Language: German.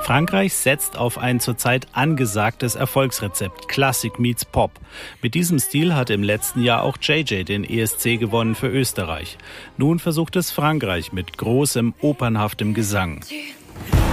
Frankreich setzt auf ein zurzeit angesagtes Erfolgsrezept, Classic meets Pop. Mit diesem Stil hatte im letzten Jahr auch JJ den ESC gewonnen für Österreich. Nun versucht es Frankreich mit großem, opernhaftem Gesang.